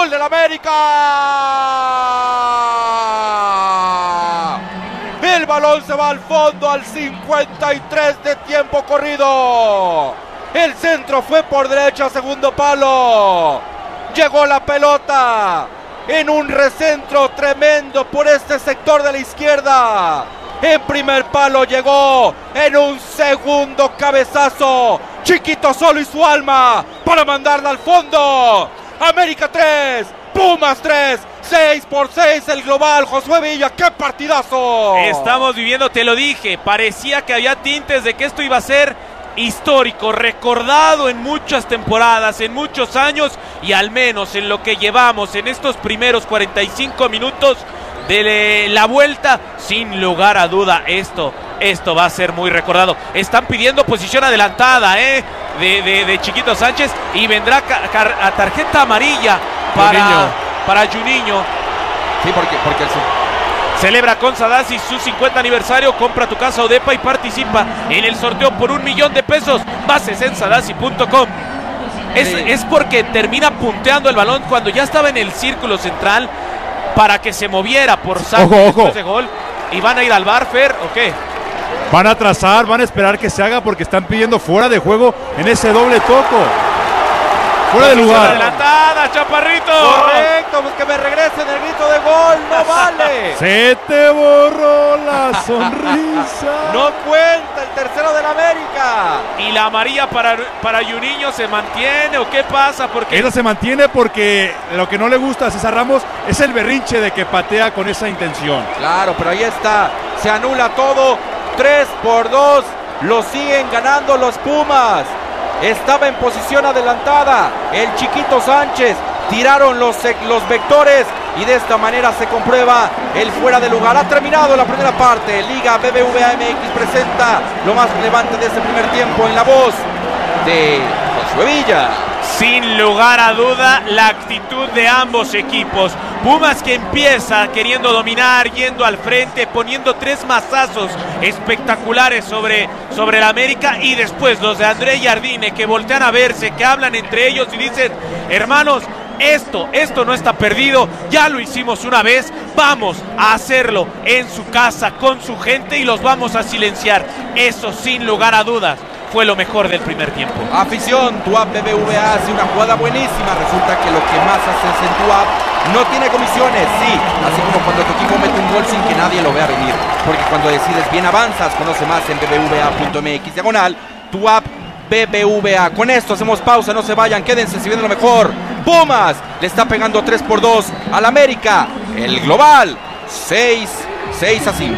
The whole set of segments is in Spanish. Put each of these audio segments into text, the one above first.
Gol del América. El balón se va al fondo al 53 de tiempo corrido. El centro fue por derecha, segundo palo. Llegó la pelota en un recentro tremendo por este sector de la izquierda. En primer palo llegó en un segundo cabezazo. Chiquito solo y su alma para mandarla al fondo. América 3, Pumas 3. 6-6 el global. Josué Villa, ¡qué partidazo! Estamos viviendo, te lo dije, parecía que había tintes de que esto iba a ser histórico, recordado en muchas temporadas, en muchos años, y al menos en lo que llevamos en estos primeros 45 minutos de la vuelta, sin lugar a duda, esto va a ser muy recordado. Están pidiendo posición adelantada de Chiquito Sánchez, y vendrá a tarjeta amarilla para Juninho. Sí, porque celebra con Sadassi su 50 aniversario. Compra tu casa Odepa y participa en el sorteo por $1,000,000. Bases en sadassi.com. Es porque termina punteando el balón cuando ya estaba en el círculo central para que se moviera por Sánchez después de gol. ¿Y van a ir al VAR, Fer, o qué? Van a trazar, van a esperar que se haga porque están pidiendo fuera de juego en ese doble toco. Fuera de lugar. Adelantada, Chaparrito. Correcto, pues que me regresen el grito de gol, no vale. Se te borró la sonrisa. No cuenta el tercero del América. ¿Y la amarilla para Juninho se mantiene o qué pasa? Porque esa se mantiene porque lo que no le gusta a César Ramos es el berrinche de que patea con esa intención. Claro, pero ahí está, se anula todo. 3-2, lo siguen ganando los Pumas. Estaba en posición adelantada el Chiquito Sánchez, tiraron los vectores y de esta manera se comprueba el fuera de lugar. Ha terminado la primera parte. Liga BBVA MX presenta lo más relevante de este primer tiempo en la voz de Josué Villa. Sin lugar a duda, la actitud de ambos equipos. Pumas que empieza queriendo dominar, yendo al frente, poniendo 3 mazazos espectaculares sobre el América, y después los de André Jardine que voltean a verse, que hablan entre ellos y dicen: hermanos, esto no está perdido, ya lo hicimos una vez, vamos a hacerlo en su casa, con su gente, y los vamos a silenciar. Eso sin lugar a dudas fue lo mejor del primer tiempo. Afición, tu app BBVA hace una jugada buenísima. Resulta que lo que más haces en tu app no tiene comisiones, sí, así como cuando tu equipo mete un gol sin que nadie lo vea venir. Porque cuando decides bien avanzas. Conoce más en bbva.mx/, tu app BBVA. Con esto hacemos pausa, no se vayan, quédense si viene lo mejor. Pumas le está pegando 3-2 al América. El global 6-5.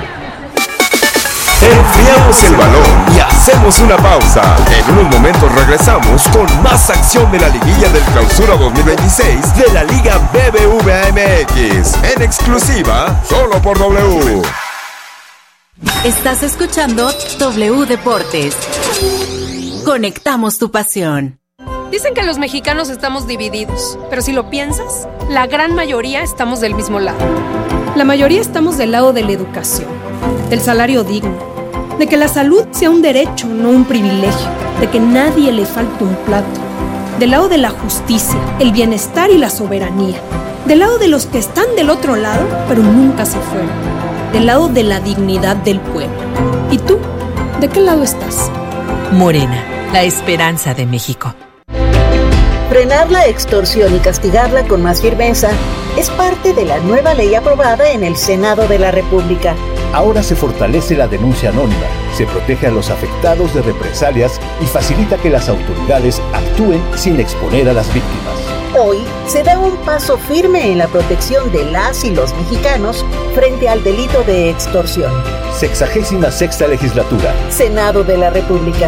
Enfriamos el balón y hacemos una pausa. En unos momentos regresamos con más acción de la liguilla del Clausura 2026 de la Liga BBVA MX. En exclusiva, solo por W. Estás escuchando W Deportes. Conectamos tu pasión. Dicen que los mexicanos estamos divididos, pero si lo piensas, la gran mayoría estamos del mismo lado. La mayoría estamos del lado de la educación, del salario digno, de que la salud sea un derecho, no un privilegio, de que nadie le falte un plato, del lado de la justicia, el bienestar y la soberanía, del lado de los que están del otro lado, pero nunca se fueron, del lado de la dignidad del pueblo. ¿Y tú? ¿De qué lado estás? Morena, la esperanza de México. Frenar la extorsión y castigarla con más firmeza es parte de la nueva ley aprobada en el Senado de la República. Ahora se fortalece la denuncia anónima, se protege a los afectados de represalias y facilita que las autoridades actúen sin exponer a las víctimas. Hoy se da un paso firme en la protección de las y los mexicanos frente al delito de extorsión. 66ª legislatura. Senado de la República.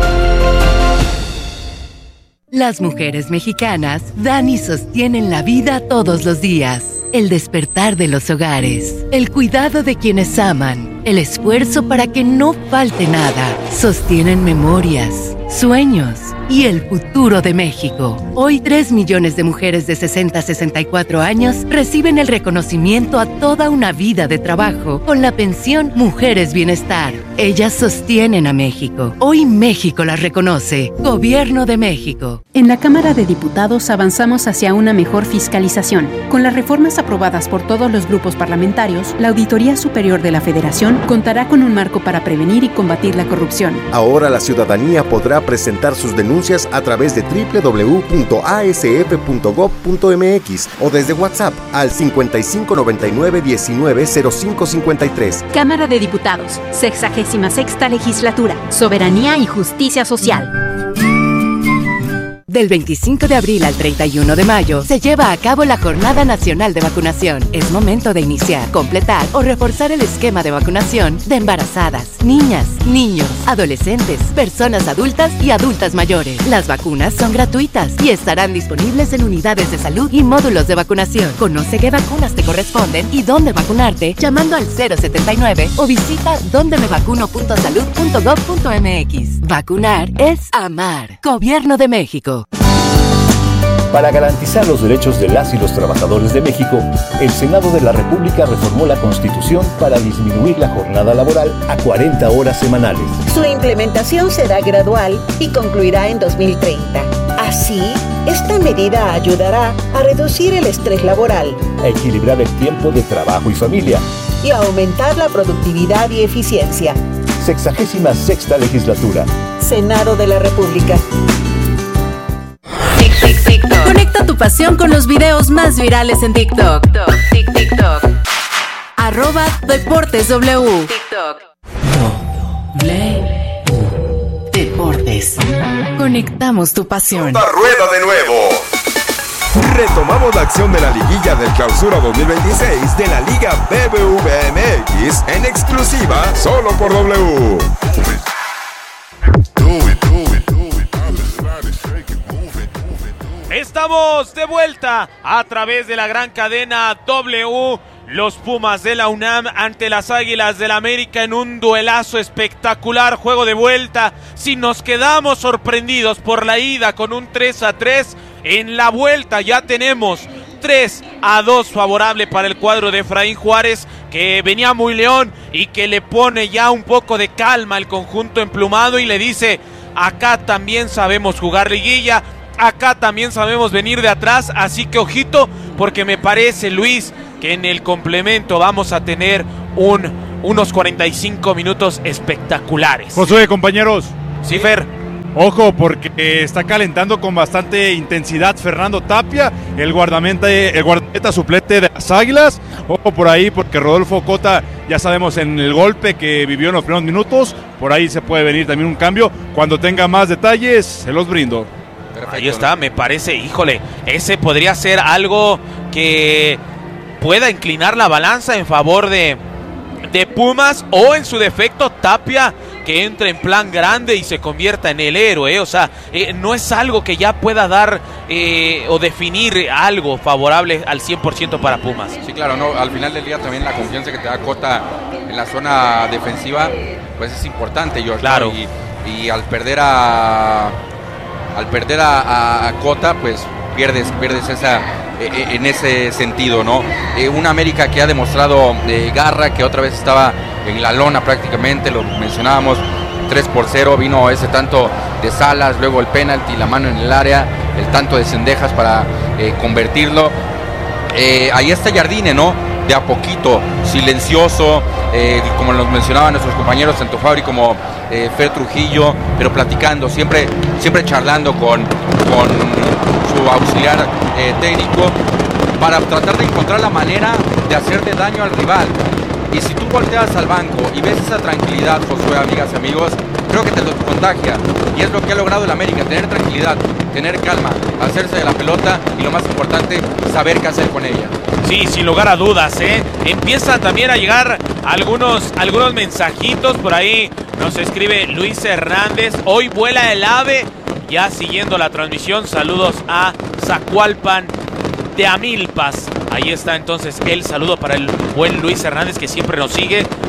Las mujeres mexicanas dan y sostienen la vida todos los días. El despertar de los hogares, el cuidado de quienes aman, el esfuerzo para que no falte nada. Sostienen memorias, sueños y el futuro de México. Hoy 3 millones de mujeres de 60 a 64 años reciben el reconocimiento a toda una vida de trabajo con la pensión Mujeres Bienestar. Ellas sostienen a México. Hoy México las reconoce. Gobierno de México. En la Cámara de Diputados avanzamos hacia una mejor fiscalización. Con las reformas aprobadas por todos los grupos parlamentarios, la Auditoría Superior de la Federación contará con un marco para prevenir y combatir la corrupción. Ahora la ciudadanía podrá presentar sus denuncias a través de www.asf.gov.mx o desde WhatsApp al 5599-190553. Cámara de Diputados, 66ª Legislatura, Soberanía y Justicia Social. Del 25 de abril al 31 de mayo se lleva a cabo la Jornada Nacional de Vacunación. Es momento de iniciar, completar o reforzar el esquema de vacunación de embarazadas, niñas, niños, adolescentes, personas adultas y adultas mayores. Las vacunas son gratuitas y estarán disponibles en unidades de salud y módulos de vacunación. Conoce qué vacunas te corresponden y dónde vacunarte llamando al 079 o visita dondemevacuno.salud.gov.mx. Vacunar es amar. Gobierno de México. Para garantizar los derechos de las y los trabajadores de México, el Senado de la República reformó la Constitución para disminuir la jornada laboral a 40 horas semanales. Su implementación será gradual y concluirá en 2030. Así, esta medida ayudará a reducir el estrés laboral, a equilibrar el tiempo de trabajo y familia y a aumentar la productividad y eficiencia. 66ª Legislatura. Senado de la República. Conecta tu pasión con los videos más virales en TikTok. @DeportesW. Deportes. Conectamos tu pasión. La rueda de nuevo. Retomamos la acción de la liguilla del Clausura 2026 de la Liga BBVA MX en exclusiva solo por W. Estamos de vuelta a través de la gran cadena W. Los Pumas de la UNAM ante las Águilas del América en un duelazo espectacular, juego de vuelta. Si nos quedamos sorprendidos por la ida con un 3-3, en la vuelta ya tenemos 3-2 favorable para el cuadro de Efraín Juárez, que venía muy león y que le pone ya un poco de calma al conjunto emplumado y le dice: acá también sabemos jugar liguilla, acá también sabemos venir de atrás, así que ojito, porque me parece, Luis, que en el complemento vamos a tener unos 45 minutos espectaculares. Josué, compañeros. Sí, Fer. Ojo, porque está calentando con bastante intensidad Fernando Tapia, el guardameta suplente de las Águilas. Ojo por ahí, porque Rodolfo Cota, ya sabemos, en el golpe que vivió en los primeros minutos, por ahí se puede venir también un cambio. Cuando tenga más detalles, se los brindo. Perfecto. Ahí está, me parece, híjole, ese podría ser algo que pueda inclinar la balanza en favor de Pumas, o en su defecto Tapia, que entre en plan grande y se convierta en el héroe, o sea, no es algo que ya pueda dar o definir algo favorable al 100% para Pumas. Sí, claro, no, al final del día también la confianza que te da Cota en la zona defensiva, pues es importante, George. Claro. Y al perder a Cota, pues pierdes esa en ese sentido, ¿no? Un América que ha demostrado garra, que otra vez estaba en la lona prácticamente, lo mencionábamos, 3-0, vino ese tanto de Salas, luego el penalti, la mano en el área, el tanto de Cendejas para convertirlo. Ahí está Jardine, ¿no? De a poquito, silencioso, como nos mencionaban nuestros compañeros, tanto Fabri como Fer Trujillo, pero platicando, siempre charlando con su auxiliar técnico, para tratar de encontrar la manera de hacerle daño al rival. Y si tú volteas al banco y ves esa tranquilidad, Josué, amigas y amigos, creo que te lo contagia. Y es lo que ha logrado el América, tener tranquilidad, tener calma, hacerse de la pelota y, lo más importante, saber qué hacer con ella. Sí, sin lugar a dudas, empiezan también a llegar algunos mensajitos por ahí. Nos escribe Luis Hernández: hoy vuela el ave. Ya siguiendo la transmisión, saludos a Zacualpan de Amilpas. Ahí está entonces el saludo para el buen Luis Hernández, que siempre nos sigue.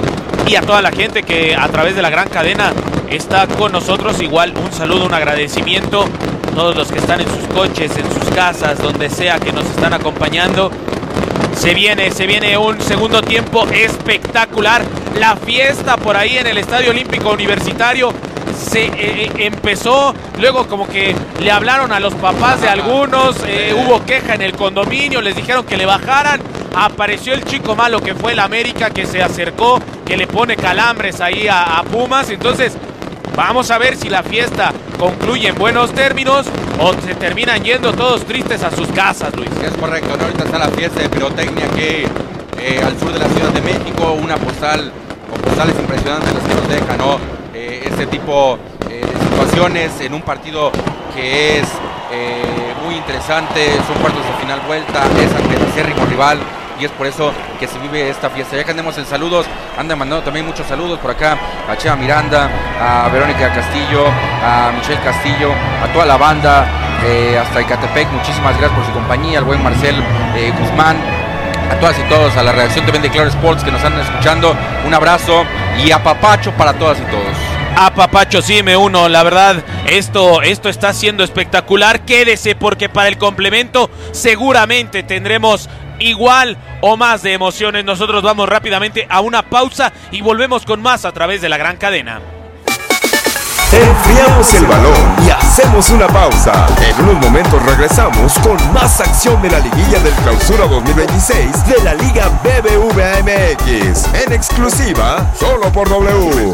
y a toda la gente que a través de la gran cadena está con nosotros. Igual un saludo, un agradecimiento a todos los que están en sus coches, en sus casas, donde sea que nos están acompañando. Se viene un segundo tiempo espectacular. La fiesta por ahí en el Estadio Olímpico Universitario se empezó, luego como que le hablaron a los papás de algunos, hubo queja en el condominio, les dijeron que le bajaran, apareció el chico malo que fue el América, que se acercó, que le pone calambres ahí a Pumas. Entonces vamos a ver si la fiesta concluye en buenos términos o se terminan yendo todos tristes a sus casas, Luis. Es correcto, ¿no? Ahorita está la fiesta de pirotecnia que al sur de la Ciudad de México, una postal con postales impresionantes las que nos deja, ¿no? Este tipo de situaciones en un partido que es muy interesante, son cuartos de final vuelta, es ante el acérrimo rival y es por eso que se vive esta fiesta. Ya que andemos en saludos, andan mandando también muchos saludos por acá a Cheva Miranda, a Verónica Castillo, a Michelle Castillo, a toda la banda, hasta Ecatepec, muchísimas gracias por su compañía, al buen Marcel Guzmán, a todas y todos, a la redacción también de Claro Sports que nos están escuchando, un abrazo y apapacho para todas y todos. Apapacho, sí, me uno, la verdad, esto está siendo espectacular. Quédese porque para el complemento seguramente tendremos igual o más de emociones. Nosotros vamos rápidamente a una pausa y volvemos con más a través de la gran cadena. Enfriamos el balón y hacemos una pausa. En unos momentos regresamos con más acción de la liguilla del Clausura 2026 de la Liga BBVA MX, en exclusiva solo por W.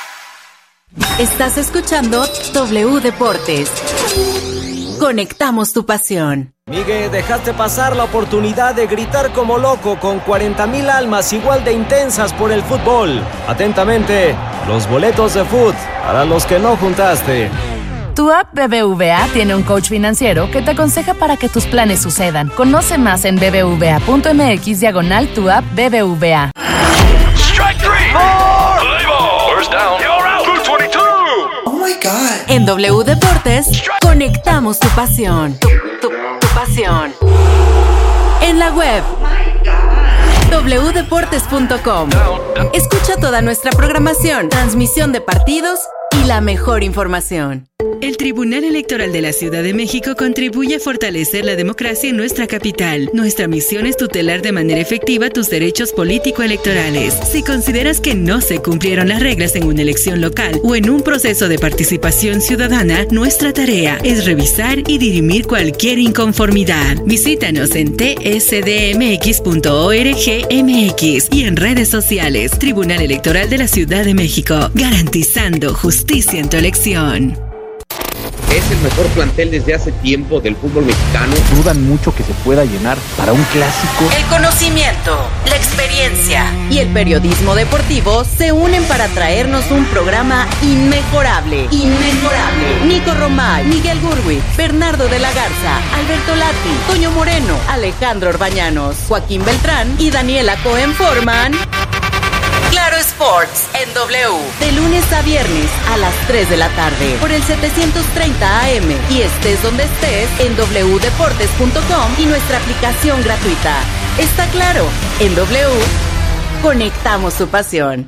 Estás escuchando W Deportes. Conectamos tu pasión. Miguel, dejaste pasar la oportunidad de gritar como loco con 40,000 almas igual de intensas por el fútbol. Atentamente, los boletos de fútbol para los que no juntaste. Tu app BBVA tiene un coach financiero que te aconseja para que tus planes sucedan. Conoce más en bbva.mx/tu app BBVA. Strike three. First down. You're out. 222. Oh my God. En W Deportes, conectamos tu pasión. Tu pasión. En la web. wdeportes.com. Escucha toda nuestra programación, transmisión de partidos y la mejor información. El Tribunal Electoral de la Ciudad de México contribuye a fortalecer la democracia en nuestra capital. Nuestra misión es tutelar de manera efectiva tus derechos político-electorales. Si consideras que no se cumplieron las reglas en una elección local o en un proceso de participación ciudadana, nuestra tarea es revisar y dirimir cualquier inconformidad. Visítanos en tsdmx.org.mx y en redes sociales. Tribunal Electoral de la Ciudad de México, garantizando justicia en tu elección. Es el mejor plantel desde hace tiempo del fútbol mexicano. Dudan mucho que se pueda llenar para un clásico. El conocimiento, la experiencia y el periodismo deportivo se unen para traernos un programa inmejorable. Nico Romay, Miguel Gurwitz, Bernardo de la Garza, Alberto Lati, Toño Moreno, Alejandro Orbañanos, Joaquín Beltrán y Daniela Cohen forman Claro Sports en W, de lunes a viernes a las 3 de la tarde por el 730 AM y estés donde estés en wdeportes.com y nuestra aplicación gratuita. Está claro, en W conectamos tu pasión.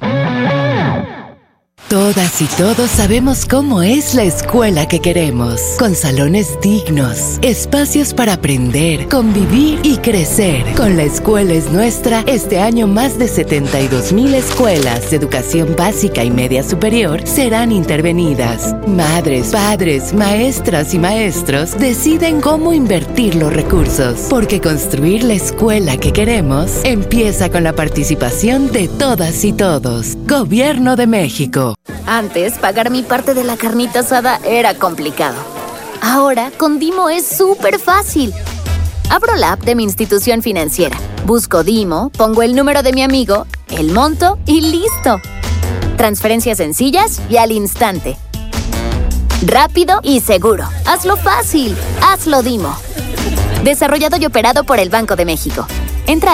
Todas y todos sabemos cómo es la escuela que queremos, con salones dignos, espacios para aprender, convivir y crecer. Con La Escuela es Nuestra, este año más de 72,000 escuelas de educación básica y media superior serán intervenidas. Madres, padres, maestras y maestros deciden cómo invertir los recursos, porque construir la escuela que queremos empieza con la participación de todas y todos. Gobierno de México. Antes, pagar mi parte de la carnita asada era complicado. Ahora, con Dimo es súper fácil. Abro la app de mi institución financiera, busco Dimo, pongo el número de mi amigo, el monto y ¡listo! Transferencias sencillas y al instante. Rápido y seguro. Hazlo fácil. Hazlo Dimo. Desarrollado y operado por el Banco de México. Entra a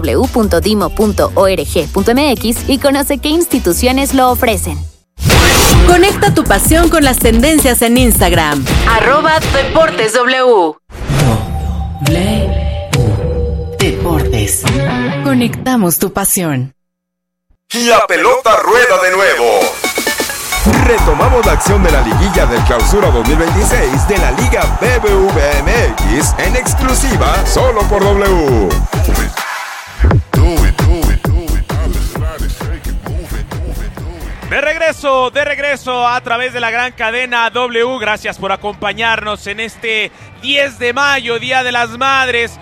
www.dimo.org.mx y conoce qué instituciones lo ofrecen. Conecta tu pasión con las tendencias en Instagram. @DeportesW. Deportes. Conectamos tu pasión. La pelota rueda de nuevo. Retomamos la acción de la liguilla del Clausura 2026 de la Liga BBVA MX en exclusiva solo por W. De regreso a través de la gran cadena W. Gracias por acompañarnos en este 10 de mayo, Día de las Madres.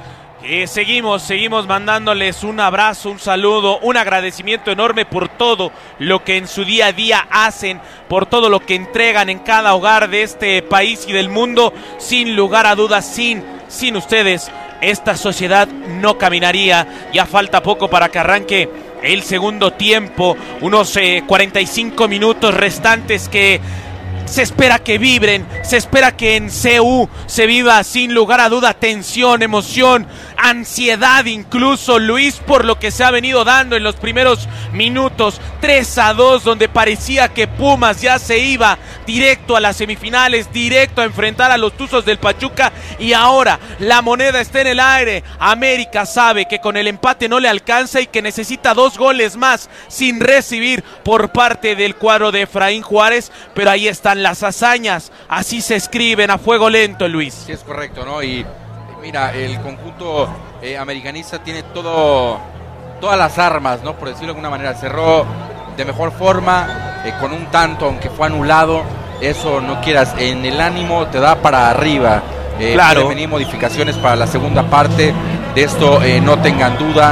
Seguimos mandándoles un abrazo, un saludo, un agradecimiento enorme por todo lo que en su día a día hacen, por todo lo que entregan en cada hogar de este país y del mundo. Sin lugar a dudas, sin ustedes, esta sociedad no caminaría. Ya falta poco para que arranque el segundo tiempo, unos 45 minutos restantes que se espera que vibren, se espera que en CU se viva sin lugar a duda tensión, emoción, ansiedad incluso, Luis, por lo que se ha venido dando en los primeros minutos. 3-2, donde parecía que Pumas ya se iba directo a las semifinales, directo a enfrentar a los Tuzos del Pachuca, y ahora la moneda está en el aire. América sabe que con el empate no le alcanza y que necesita 2 goles más sin recibir por parte del cuadro de Efraín Juárez, pero ahí están las hazañas, así se escriben a fuego lento, Luis. Sí, es correcto, ¿no? Y mira, el conjunto americanista tiene todas las armas, ¿no? Por decirlo de alguna manera, cerró de mejor forma, con un tanto, aunque fue anulado. Eso no quieras, en el ánimo te da para arriba. Claro. Pueden venir modificaciones para la segunda parte, de esto no tengan duda.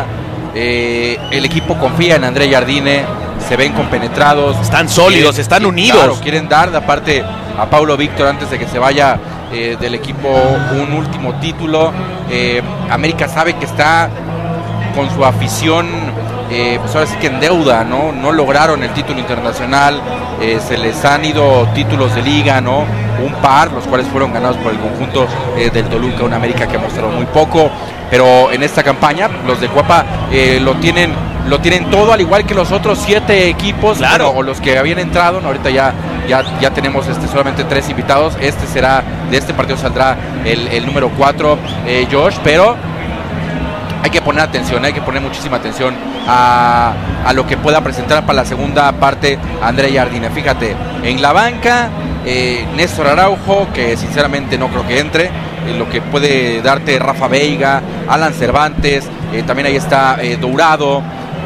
El equipo confía en André Jardine, se ven compenetrados, están sólidos, están unidos. Claro, quieren dar de aparte a Paulo Víctor antes de que se vaya del equipo un último título. América sabe que está con su afición, pues ahora sí que en deuda, ¿no? No lograron el título internacional, se les han ido títulos de liga, ¿no? Un par, los cuales fueron ganados por el conjunto del Toluca, una América que ha mostrado muy poco, pero en esta campaña los de Cuapa lo tienen todo, al igual que los otros 7 equipos, claro. Bueno, o los que habían entrado, ¿no? Ahorita ya tenemos solamente 3 invitados. De este partido saldrá el número 4, Josh, pero hay que poner atención, hay que poner muchísima atención a lo que pueda presentar para la segunda parte André Jardine. Fíjate, en la banca, Néstor Araujo, que sinceramente no creo que entre, lo que puede darte Rafa Veiga, Alan Cervantes, también ahí está Dourado,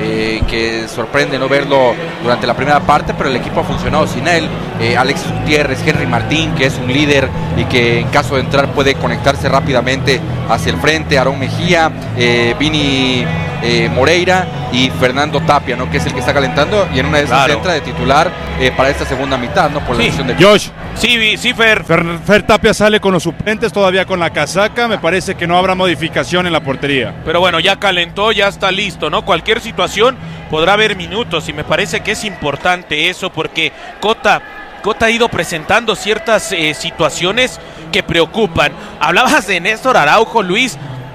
que sorprende no verlo durante la primera parte, pero el equipo ha funcionado sin él. Alexis Gutiérrez, Henry Martín, que es un líder y que en caso de entrar puede conectarse rápidamente hacia el frente, Aarón Mejía, Vini Moreira y Fernando Tapia, ¿no? Que es el que está calentando, y en una de esas entra de titular para esta segunda mitad, ¿no? Por la decisión de Josh. Sí, Fer Tapia sale con los suplentes, todavía con la casaca. Me parece que no habrá modificación en la portería. Pero bueno, ya calentó, ya está listo, ¿no? Cualquier situación podrá haber minutos, y me parece que es importante eso, porque Cota ha ido presentando ciertas situaciones que preocupan. Hablabas de Néstor Araujo, Luis,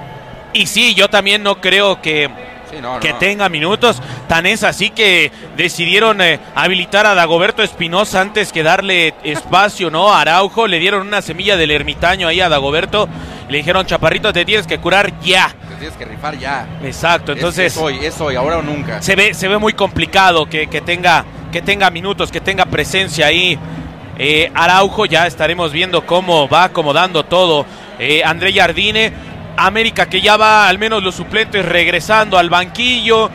y sí, yo también no creo que tenga minutos. Tan es así que decidieron habilitar a Dagoberto Espinosa antes que darle espacio, ¿no? A Araujo. Le dieron una semilla del ermitaño ahí a Dagoberto. Le dijeron: chaparrito, te tienes que curar ya. Te tienes que rifar ya. Exacto, entonces es hoy, ahora o nunca. Se ve muy complicado que tenga minutos, que tenga presencia ahí. Araujo, ya estaremos viendo cómo va acomodando todo André Jardine. América, que ya va al menos los suplentes regresando al banquillo.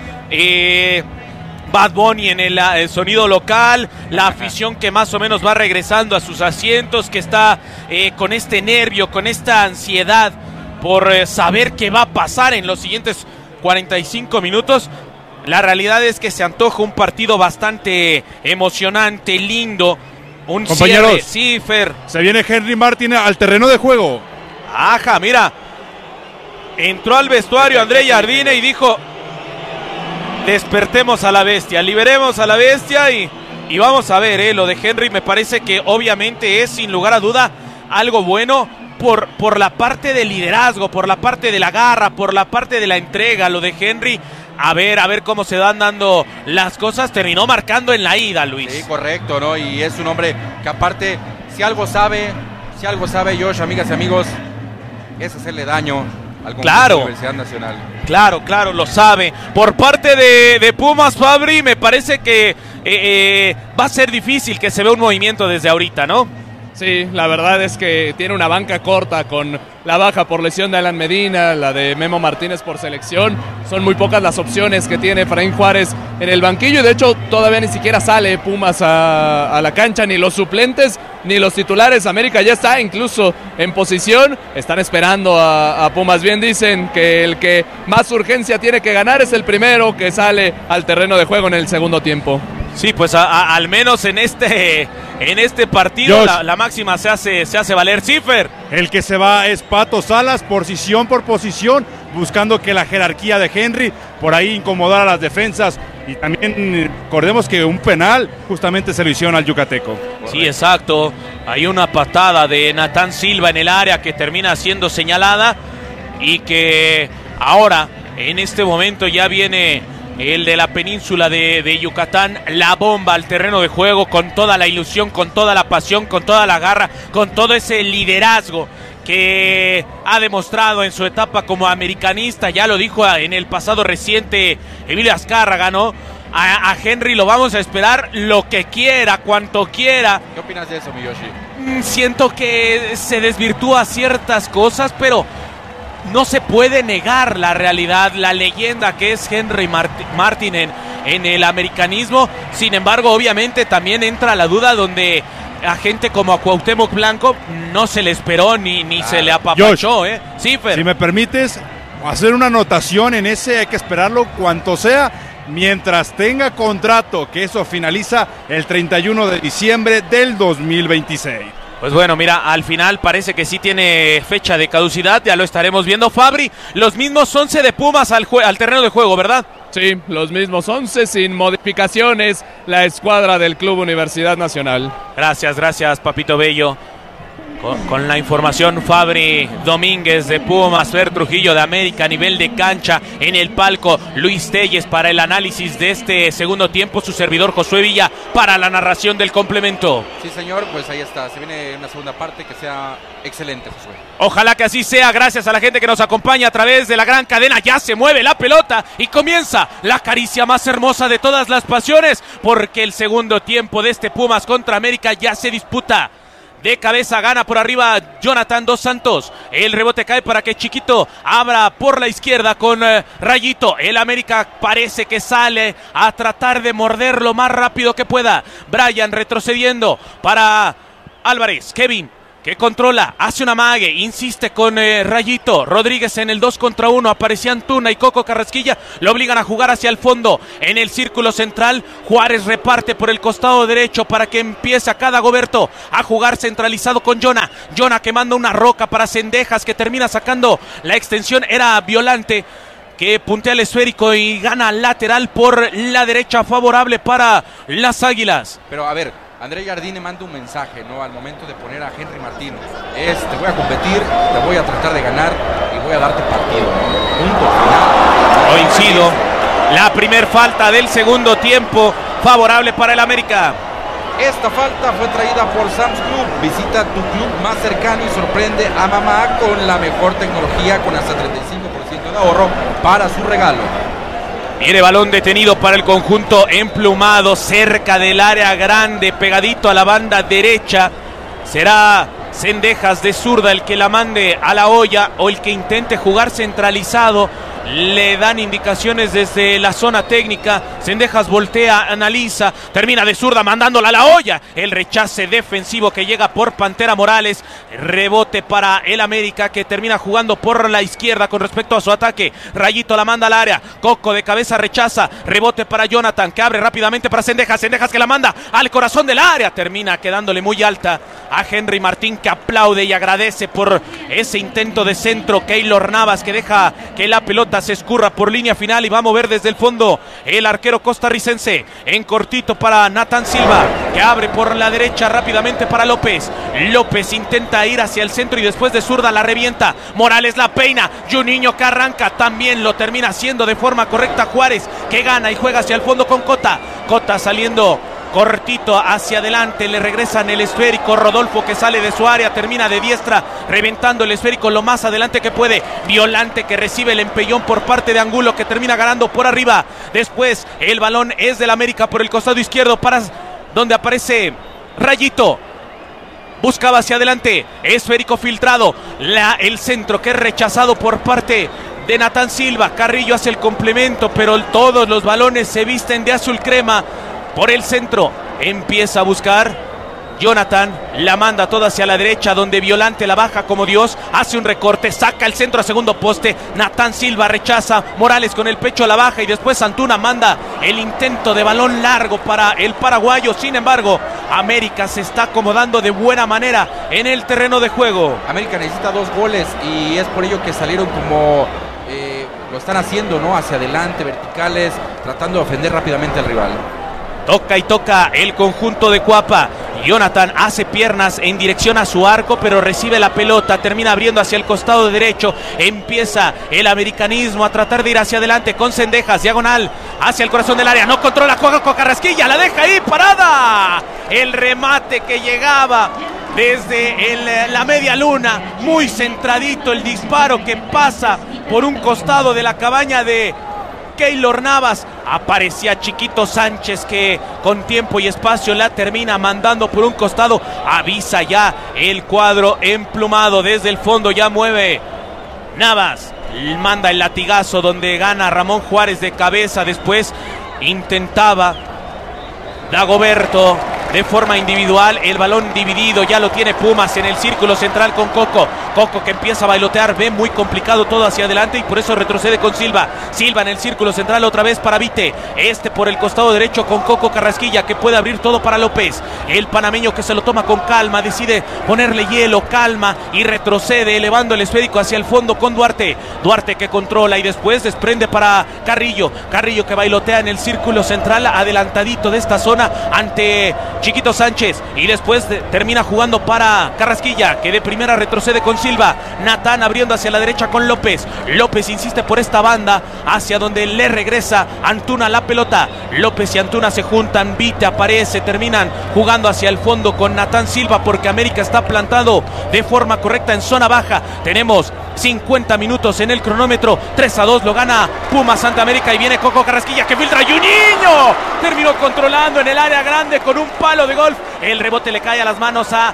Bad Bunny en el sonido local, la afición que más o menos va regresando a sus asientos, que está con este nervio, con esta ansiedad por saber qué va a pasar en los siguientes 45 minutos. La realidad es que se antoja un partido bastante emocionante, lindo, un compañeros, cierre. Sí, Fer. Se viene Henry Martin al terreno de juego. Ajá, mira. Entró al vestuario André Jardine y dijo: despertemos a la bestia, liberemos a la bestia, y vamos a ver, lo de Henry me parece que obviamente es sin lugar a duda algo bueno por la parte del liderazgo, por la parte de la garra, por la parte de la entrega. Lo de Henry, a ver cómo se van dando las cosas. Terminó marcando en la ida, Luis. Sí, correcto, ¿no? Y es un hombre que aparte, si algo sabe, Josh, amigas y amigos, es hacerle daño al conjunto de la Universidad Nacional. Claro, lo sabe. Por parte de Pumas, Fabri, me parece que va a ser difícil que se vea un movimiento desde ahorita, ¿no? Sí, la verdad es que tiene una banca corta con la baja por lesión de Alan Medina, la de Memo Martínez por selección. Son muy pocas las opciones que tiene Efraín Juárez en el banquillo y de hecho todavía ni siquiera sale Pumas a la cancha, ni los suplentes ni los titulares. América ya está incluso en posición, están esperando a Pumas. Bien dicen que el que más urgencia tiene que ganar es el primero que sale al terreno de juego en el segundo tiempo. Sí, pues al menos en este partido la máxima se hace valer. Cifer. El que se va es Pato Salas, posición por posición, buscando que la jerarquía de Henry por ahí incomodara a las defensas. Y también recordemos que un penal justamente se lo hicieron al yucateco. Sí, exacto. Hay una patada de Natán Silva en el área que termina siendo señalada y que ahora, en este momento, ya viene el de la península de Yucatán, la bomba al terreno de juego con toda la ilusión, con toda la pasión, con toda la garra, con todo ese liderazgo que ha demostrado en su etapa como americanista. Ya lo dijo en el pasado reciente Emilio Azcárraga, ¿no? A Henry lo vamos a esperar lo que quiera, cuanto quiera. ¿Qué opinas de eso, Miyoshi? Siento que se desvirtúa ciertas cosas, pero no se puede negar la realidad, la leyenda que es Henry Martin en el americanismo. Sin embargo, obviamente también entra la duda donde a gente como a Cuauhtémoc Blanco no se le esperó ni se le apapachó. Sí, Fer. Si me permites hacer una anotación en ese, hay que esperarlo cuanto sea, mientras tenga contrato, que eso finaliza el 31 de diciembre del 2026. Pues bueno, mira, al final parece que sí tiene fecha de caducidad, ya lo estaremos viendo. Fabri, los mismos 11 de Pumas al terreno de juego, ¿verdad? Sí, los mismos 11 sin modificaciones, la escuadra del Club Universidad Nacional. Gracias, Papito Bello. Con la información, Fabri Domínguez de Pumas, Fer Trujillo de América a nivel de cancha. En el palco, Luis Telles para el análisis de este segundo tiempo, su servidor Josué Villa para la narración del complemento. Sí, señor, pues ahí está, se viene una segunda parte que sea excelente, Josué. Ojalá que así sea, gracias a la gente que nos acompaña a través de la gran cadena. Ya se mueve la pelota y comienza la caricia más hermosa de todas las pasiones, porque el segundo tiempo de este Pumas contra América ya se disputa. De cabeza gana por arriba Jonathan Dos Santos. El rebote cae para que Chiquito abra por la izquierda con Rayito. El América parece que sale a tratar de morder lo más rápido que pueda. Brian retrocediendo para Álvarez. Kevin, que controla, hace una amague, insiste con Rayito. Rodríguez en el 2 contra 1, aparecía Antuna y Coco Carrasquilla, lo obligan a jugar hacia el fondo. En el círculo central, Juárez reparte por el costado derecho para que empiece acá Dagoberto a jugar centralizado con Jonah que manda una roca para Cendejas, que termina sacando la extensión, era Violante, que puntea el esférico y gana lateral por la derecha, favorable para las Águilas. Pero a ver, André Jardine manda un mensaje, ¿no? Al momento de poner a Henry Martín. Te voy a competir, te voy a tratar de ganar y voy a darte partido, ¿no? Punto final. Coincido. La primer falta del segundo tiempo, favorable para el América. Esta falta fue traída por Sam's Club. Visita tu club más cercano y sorprende a mamá con la mejor tecnología, con hasta 35% de ahorro para su regalo. Mire, balón detenido para el conjunto emplumado, cerca del área grande, pegadito a la banda derecha. Será Cendejas de zurda el que la mande a la olla o el que intente jugar centralizado. Le dan indicaciones desde la zona técnica. Cendejas voltea, analiza, termina de zurda mandándola a la olla. El rechace defensivo que llega por Pantera Morales. Rebote para el América, que termina jugando por la izquierda con respecto a su ataque. Rayito la manda al área. Coco de cabeza rechaza. Rebote para Jonathan, que abre rápidamente para Cendejas. Cendejas que la manda al corazón del área. Termina quedándole muy alta a Henry Martín, que aplaude y agradece por ese intento de centro. Keylor Navas, que deja que la pelota se escurra por línea final y va a mover desde el fondo el arquero costarricense. En cortito para Natán Silva, que abre por la derecha rápidamente para López. López intenta ir hacia el centro y después de zurda la revienta. Morales la peina. Juninho, que arranca, también lo termina haciendo de forma correcta Juárez, que gana y juega hacia el fondo con Cota. Cota saliendo cortito hacia adelante, le regresan el esférico, Rodolfo que sale de su área, termina de diestra, reventando el esférico lo más adelante que puede, Violante que recibe el empellón por parte de Angulo, que termina ganando por arriba, después el balón es del América por el costado izquierdo, para donde aparece Rayito, buscaba hacia adelante, esférico filtrado, el centro que es rechazado por parte de Natán Silva, Carrillo hace el complemento, pero todos los balones se visten de azul crema. Por el centro, empieza a buscar Jonathan, la manda toda hacia la derecha, donde Violante la baja como Dios, hace un recorte, saca el centro a segundo poste, Natán Silva rechaza, Morales con el pecho a la baja y después Antuna manda el intento de balón largo para el paraguayo. Sin embargo, América se está acomodando de buena manera en el terreno de juego. América necesita 2 goles y es por ello que salieron como lo están haciendo, ¿no? Hacia adelante, verticales, tratando de ofender rápidamente al rival. Toca y toca el conjunto de Cuapa. Jonathan hace piernas en dirección a su arco, pero recibe la pelota, termina abriendo hacia el costado derecho. Empieza el americanismo a tratar de ir hacia adelante con Cendejas, diagonal hacia el corazón del área. No controla, juega con Carrasquilla, la deja ahí, parada. El remate que llegaba desde la media luna, muy centradito el disparo que pasa por un costado de la cabaña de Keylor Navas. Aparecía Chiquito Sánchez, que con tiempo y espacio la termina mandando por un costado. Avisa ya el cuadro emplumado desde el fondo, ya mueve Navas, manda el latigazo donde gana Ramón Juárez de cabeza. Después intentaba Dagoberto de forma individual, el balón dividido, ya lo tiene Pumas en el círculo central con Coco que empieza a bailotear, ve muy complicado todo hacia adelante y por eso retrocede con Silva en el círculo central otra vez para Vite, por el costado derecho con Coco Carrasquilla, que puede abrir todo para López, el panameño que se lo toma con calma, decide ponerle hielo, calma y retrocede elevando el esférico hacia el fondo con Duarte que controla y después desprende para Carrillo que bailotea en el círculo central adelantadito de esta zona ante Chiquito Sánchez y después termina jugando para Carrasquilla, que de primera retrocede con Silva. Natán abriendo hacia la derecha con López insiste por esta banda hacia donde le regresa Antuna la pelota. López y Antuna se juntan, Vite aparece, terminan jugando hacia el fondo con Natán Silva porque América está plantado de forma correcta en zona baja. Tenemos 50 minutos en el cronómetro, 3-2 lo gana Pumas ante América y viene Coco Carrasquilla que filtra y un niño terminó controlando en el área grande con un palo de golf. El rebote le cae a las manos a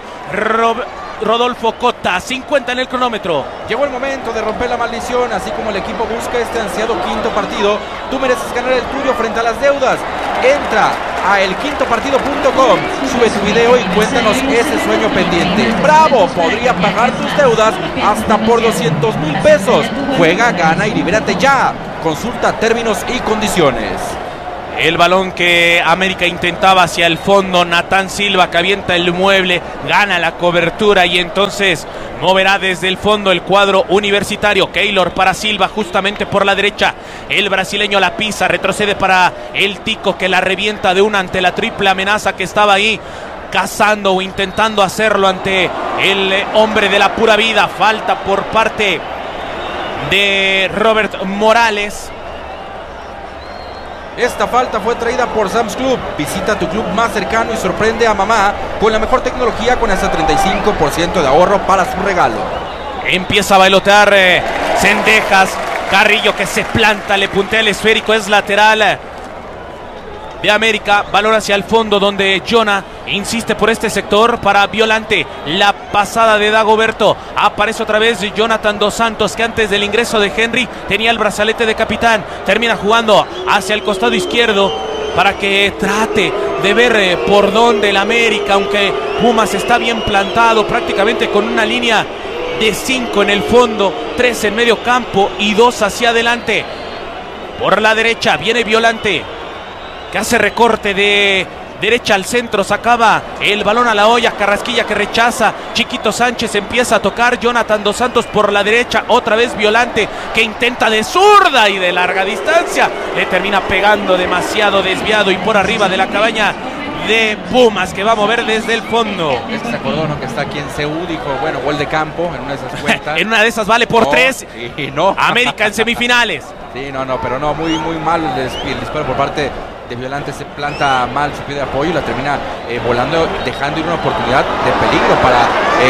Rodolfo Cota. 50 en el cronómetro. Llegó el momento de romper la maldición, así como el equipo busca este ansiado quinto partido. Tú mereces ganar el tuyo frente a las deudas. Entra a elquintopartido.com, sube tu video y cuéntanos ese sueño pendiente. ¡Bravo! Podría pagar tus deudas hasta por 200,000 pesos. Juega, gana y libérate ya. Consulta términos y condiciones. El balón que América intentaba hacia el fondo, Natán Silva que avienta el mueble, gana la cobertura y entonces moverá desde el fondo el cuadro universitario. Keylor para Silva justamente por la derecha, el brasileño la pisa, retrocede para el Tico que la revienta de una ante la triple amenaza que estaba ahí cazando o intentando hacerlo ante el hombre de la pura vida. Falta por parte de Robert Morales. Esta falta fue traída por Sam's Club. Visita tu club más cercano y sorprende a mamá con la mejor tecnología con hasta 35% de ahorro para su regalo. Empieza a bailotear Cendejas, Carrillo que se planta, le puntea el esférico, es lateral de América, balón hacia el fondo donde Jonah insiste por este sector para Violante, la pasada de Dagoberto, aparece otra vez Jonathan Dos Santos que antes del ingreso de Henry tenía el brazalete de capitán, termina jugando hacia el costado izquierdo para que trate de ver por dónde el América, aunque Pumas está bien plantado prácticamente con una línea de 5 en el fondo, 3 en medio campo y 2 hacia adelante. Por la derecha viene Violante que hace recorte de derecha al centro, sacaba el balón a la olla, Carrasquilla que rechaza, Chiquito Sánchez empieza a tocar, Jonathan Dos Santos por la derecha, otra vez Violante que intenta de zurda y de larga distancia, le termina pegando demasiado desviado y por arriba de la cabaña de Pumas que va a mover desde el fondo. Es que se acordó, ¿no? Que está aquí en CU, dijo, bueno, gol de campo en una de esas cuentas. En una de esas vale por 3. Sí, no. América en semifinales. Sí, no, pero no, muy mal el disparo por parte de Violante se planta mal su pie de apoyo y la termina volando, dejando ir una oportunidad de peligro para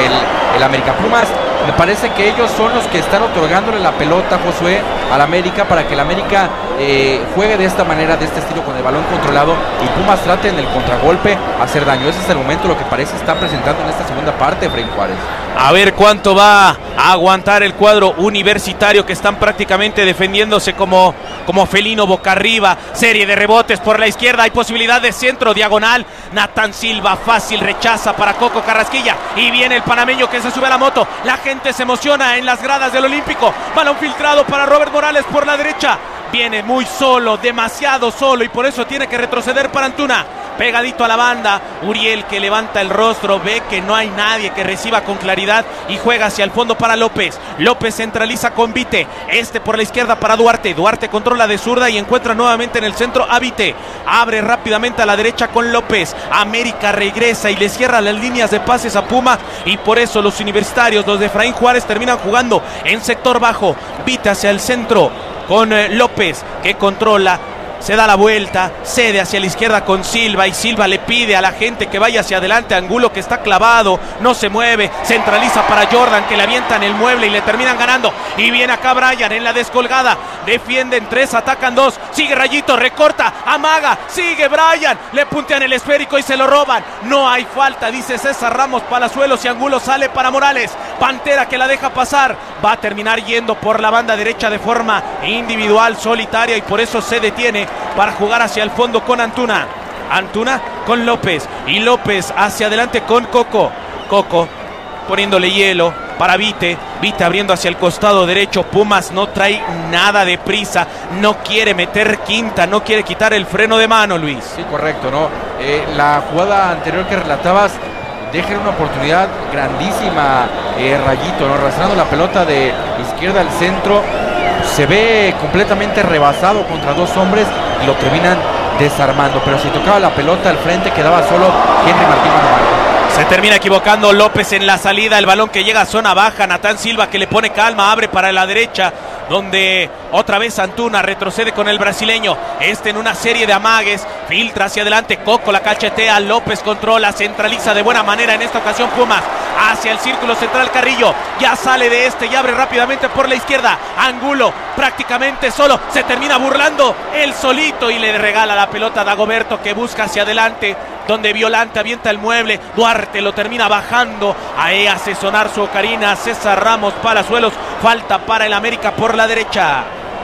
el América. Pumas, me parece que ellos son los que están otorgándole la pelota, Josué, al América, para que el América juegue de esta manera, de este estilo, con el balón controlado, y Pumas trate en el contragolpe hacer daño. Ese es el momento, lo que parece está presentando en esta segunda parte Efraín Juárez. A ver cuánto va a aguantar el cuadro universitario, que están prácticamente defendiéndose como felino boca arriba. Serie de rebotes por la izquierda, hay posibilidad de centro diagonal. Natán Silva, fácil, rechaza para Coco Carrasquilla, y viene el panameño que se sube a la moto. La gente se emociona en las gradas del Olímpico. Balón filtrado para Robert Morales por la derecha. Viene muy solo, demasiado solo, y por eso tiene que retroceder para Antuna. Pegadito a la banda, Uriel, que levanta el rostro, ve que no hay nadie que reciba con claridad y juega hacia el fondo para López. López centraliza con Vite, por la izquierda para Duarte. Duarte controla de zurda y encuentra nuevamente en el centro a Vite. Abre rápidamente a la derecha con López. América regresa y le cierra las líneas de pases a Puma, y por eso los universitarios, los de Efraín Juárez, terminan jugando en sector bajo. Vite hacia el centro con López, que controla, se da la vuelta, cede hacia la izquierda con Silva, y Silva le pide a la gente que vaya hacia adelante. Angulo, que está clavado, no se mueve, centraliza para Jordan, que le avientan el mueble y le terminan ganando. Y viene acá Brian en la descolgada, defienden 3, atacan 2, sigue Rayito, recorta, amaga, sigue Brian, le puntean el esférico y se lo roban. No hay falta, dice César Ramos Palazuelos, y Angulo sale para Morales. Pantera, que la deja pasar, va a terminar yendo por la banda derecha de forma individual, solitaria, y por eso se detiene para jugar hacia el fondo con Antuna. Antuna con López, y López hacia adelante con Coco. Coco poniéndole hielo para Vite. Vite abriendo hacia el costado derecho. Pumas no trae nada de prisa, no quiere meter quinta, no quiere quitar el freno de mano, Luis. Sí, correcto, ¿no? La jugada anterior que relatabas deja una oportunidad grandísima, Rayito, ¿no? Arrastrando la pelota de izquierda al centro, se ve completamente rebasado contra 2 hombres y lo terminan desarmando, pero si tocaba la pelota al frente quedaba solo Henry Martín Manuel. Se termina equivocando López en la salida, el balón que llega a zona baja. Natán Silva, que le pone calma, abre para la derecha, donde otra vez Antuna retrocede con el brasileño. En una serie de amagues, filtra hacia adelante, Coco la cachetea, López controla, centraliza de buena manera en esta ocasión Pumas, hacia el círculo central Carrillo, ya sale de y abre rápidamente por la izquierda. Angulo prácticamente solo, se termina burlando él solito y le regala la pelota a Dagoberto, que busca hacia adelante, donde Violante avienta el mueble. Duarte lo termina bajando, ahí hace sonar su ocarina César Ramos Palazuelos. Falta para el América por la derecha.